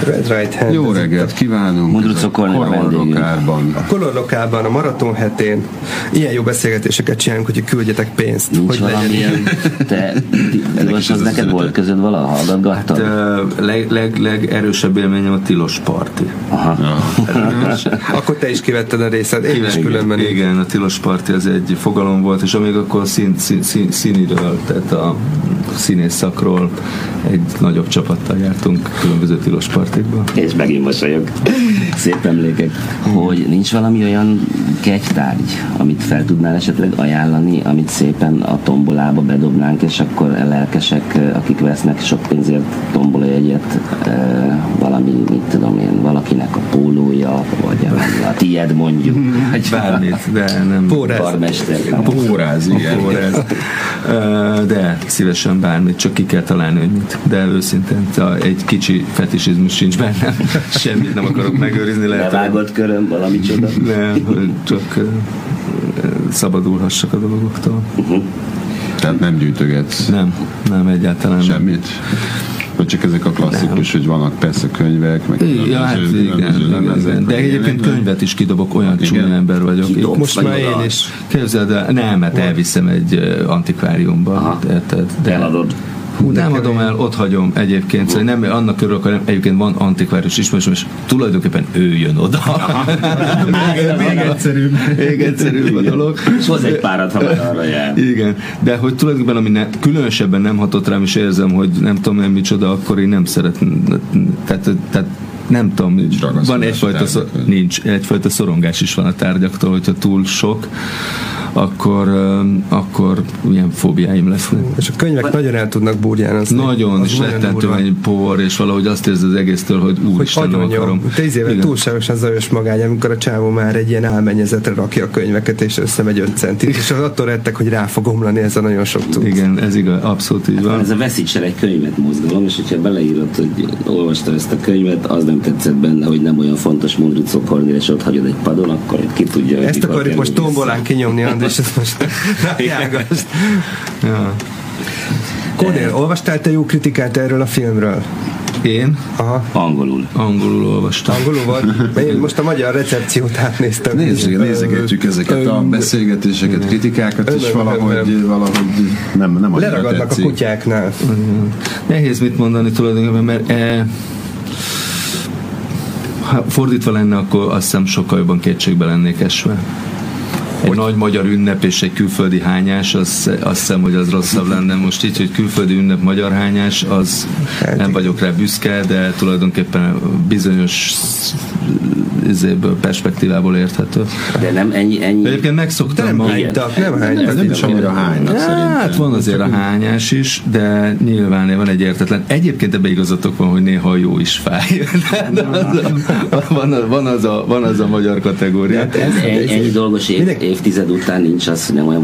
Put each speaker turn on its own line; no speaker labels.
Red Right Hand.
Jó reggelt kívánunk!
Mundruczó Kornél a vendégünk.
A Color Lokálban, a maraton hetén ilyen jó beszélgetéseket csinálunk, hogy küldjetek pénzt.
Nincs
hogy
valamilyen... Az neked volt közöd valaha? Hallgatgattad?
Legerősebb élményem a tilos parti.
Aha.
Akkor te is kivetted a részed, én is különben.
Igen, a tilos parti az egy fogalom volt, és amíg akkor színiről, tehát a színész szakról egy nagyobb csapattal jártunk különböző tilos partikba.
És megint mosolyog. Szép emlékek. Hogy nincs valami olyan kegytárgy, amit fel tudnál esetleg ajánlani, amit szépen a tombolába bedobnánk, és akkor lelkesek, akik vesznek sok pénzért tombolajegyet, valami, mit tudom én, valakinek a pólója, vagy a tied mondjuk.
Bármit, de nem.
Karmester.
Póráz, igen. Póráz. De szívesen bármit, csak ki kell találni, hogy mit. De őszintén egy kicsi fetisizmus sincs bennem. Semmit nem akarok megőrizni.
Levágott köröm, valami csoda.
Nem, csak szabadulhassak a dolgoktól.
Tehát nem gyűjtögetsz?
Nem, egyáltalán nem.
Semmit? Vagy csak ezek a klasszikus, hogy vannak persze könyvek, meg
igen. De egyébként könyvet is kidobok, olyan csúnya ember vagyok.
Most már én is.
Képzeld el, nem, mert elviszem egy antikváriumba.
De eladod.
Nem adom el, ott hagyom egyébként, szóval nem annak örülök, hanem egyébként van antikvárius ismerősöm, és tulajdonképpen ő jön oda. Még egyszerűbb a dolog.
És hoz egy párat, ha már arra jár.
Igen, de hogy tulajdonképpen ami különösebben nem hatott rám, és érzem, hogy nem tudom én micsoda, akkor én nem szeretném, tehát nem tudom, van egyfajta szorongás is van a tárgyaktól, hogyha túl sok, akkor ilyen fóbiáim lesznek.
És a könyvek nagyon el tudnak burjánzni.
Nagyon, és rettentően egy por, és valahogy azt érzed az egésztől, hogy úristen, nem akarom.
10 éve túlságosan zajos magány, amikor a csávó már egy ilyen álmennyezetre rakja a könyveket, és összemegy 5 centig, és az attól rettek, hogy rá fog omlani ez a nagyon sok tud.
Igen, ez igaz, abszolút így van.
Ez a veszíts el egy könyvet mozgalom, és hogyha beleírod, hogy olvastad ezt a könyvet, az nem tetszett benne, hogy nem olyan fontos Mundruczó Kornél, és ott hagyod egy padon, akkor ki tudja, hogy
ezt akarjuk most tombolán kinyomni, András, ezt most napjágaszt. Kornél, olvastál te jó kritikát erről a filmről?
Én?
Aha. Angolul
olvastam.
Angolul volt? Én most a magyar recepciót átnéztem.
Nézegetjük ezeket a beszélgetéseket, kritikákat, és valahogy nem annyira
leragadnak
tetszik.
a kutyáknál.
Nehéz mit mondani tulajdonképpen, mert ha fordítva lenne, akkor azt hiszem sokkal jobban kétségbe lennék esve. Egy nagy magyar ünnep és egy külföldi hányás, azt hiszem, hogy az rosszabb lenne. Most így, hogy külföldi ünnep, magyar hányás, az nem vagyok rá büszke, de tulajdonképpen bizonyos perspektívából érthető.
De nem ennyi.
Egyébként megszoktam magam.
Nem is annyira hánynak szerintem. Hát
van azért a hányás is, de nyilván van egy értetlen. Egyébként ebben igazatok van, hogy néha jó is fáj. van az a magyar kategória.
Ennyi dolgos évtized után nincs az, hogy nem olyan